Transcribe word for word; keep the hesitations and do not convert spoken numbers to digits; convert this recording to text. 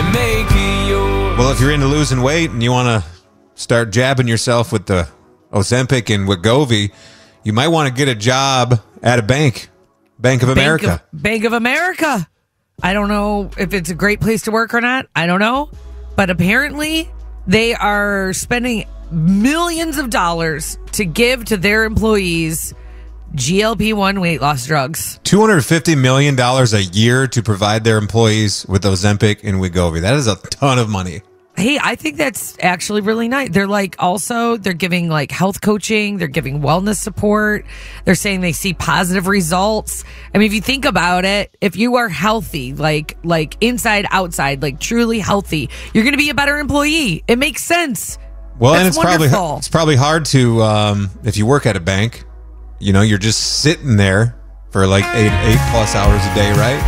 make it yours. Well, if you're into losing weight and you want to start jabbing yourself with the Ozempic and Wegovy, you might want to get a job at a bank. Bank of America. Bank of, Bank of America. I don't know if it's a great place to work or not. I don't know. But apparently they are spending millions of dollars to give to their employees G L P one weight loss drugs. two hundred fifty million dollars a year to provide their employees with Ozempic and Wegovy. That is a ton of money. Hey, I think that's actually really nice. They're like also, they're giving like health coaching. They're giving wellness support. They're saying they see positive results. I mean, if you think about it, if you are healthy, like, like inside, outside, like truly healthy, you're going to be a better employee. It makes sense. Well, that's and it's wonderful. probably, it's probably hard to, um, if you work at a bank, you know, you're just sitting there for like eight, eight plus hours a day, right?